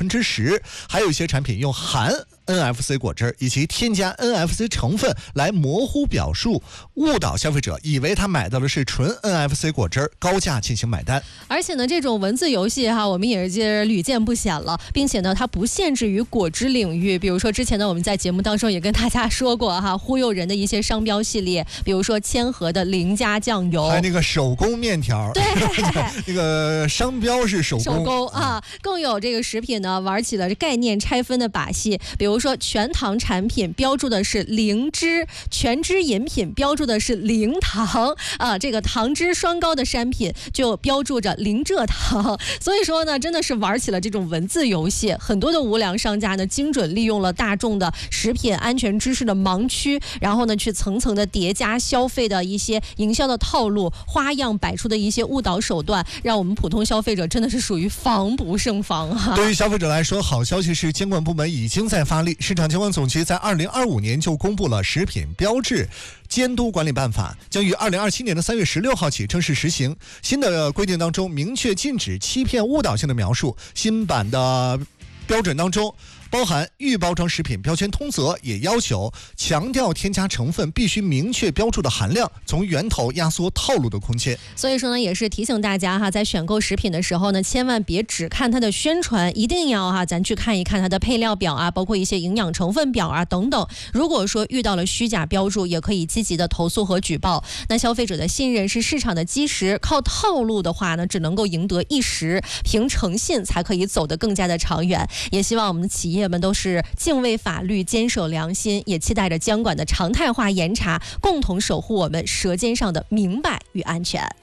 10%，还有一些产品用含NFC 果汁以及添加 NFC 成分来模糊表述，误导消费者以为他买到的是纯 NFC 果汁，高价进行买单。 而且呢，这种文字游戏我们也是屡见不鲜了，并且呢，它不限制于果汁领域。比如说之前呢，我们在节目当中也跟大家说过忽悠人的一些商标系列，比如说千禾的零加酱油， 还有那个手工面条， 对， 那个商标是手工更有这个食品呢玩起了概念拆分的把戏，比如说全糖产品标注的是零脂，全脂饮品标注的是零糖这个糖脂双高的商品就标注着零蔗糖。所以说呢，真的是玩起了这种文字游戏，很多的无良商家呢精准利用了大众的食品安全知识的盲区，然后呢去层层的叠加消费的一些营销的套路，花样百出的一些误导手段，让我们普通消费者真的是属于防不胜防对于消费者来说，好消息是监管部门已经在发力，市场监管总局在2025年就公布了《食品标志监督管理办法》，将于2027年的3月16号起正式实行。新的规定当中明确禁止欺骗误导性的描述，新版的标准当中包含预包装食品标签通则，也要求强调添加成分必须明确标注的含量，从源头压缩套路的空间。 所以说呢，也是提醒大家在选购食品的时候呢，千万别只看它的宣传，一定要咱去看一看它的配料表包括一些营养成分表等等。如果说遇到了虚假标注，也可以积极的投诉和举报。那消费者的信任是市场的基石，靠套路的话呢，只能够赢得一时，凭诚信才可以走得更加的长远。也希望我们的企业们都是敬畏法律，坚守良心，也期待着监管的常态化严查，共同守护我们舌尖上的明白与安全。